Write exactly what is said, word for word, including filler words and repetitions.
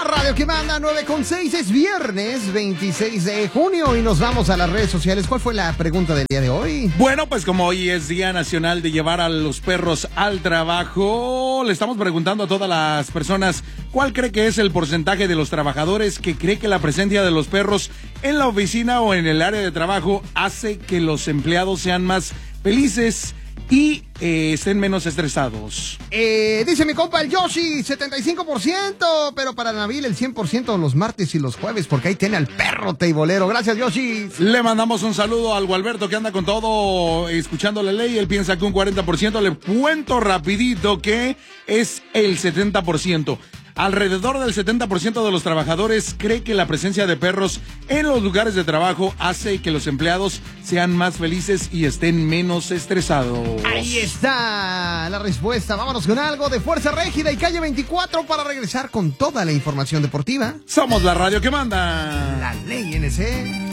Radio que manda nueve con seis, es viernes veintiséis de junio y nos vamos a las redes sociales. ¿Cuál fue la pregunta del día de hoy? Bueno, pues como hoy es Día Nacional de llevar a los perros al trabajo, le estamos preguntando a todas las personas cuál cree que es el porcentaje de los trabajadores que cree que la presencia de los perros en la oficina o en el área de trabajo hace que los empleados sean más felices y eh, estén menos estresados. Eh, dice mi compa el Yoshi, setenta y cinco por ciento, pero para Nabil el cien por ciento los martes y los jueves, porque ahí tiene al perro teibolero. Gracias, Yoshi. Le mandamos un saludo al Gualberto que anda con todo, escuchando la ley. Él piensa que un cuarenta por ciento. Le cuento rapidito que es el setenta por ciento. Alrededor del setenta por ciento de los trabajadores cree que la presencia de perros en los lugares de trabajo hace que los empleados sean más felices y estén menos estresados. Ahí está la respuesta. Vámonos con algo de Fuerza Régida y Calle veinticuatro para regresar con toda la información deportiva. Somos la radio que manda. La Ley N C.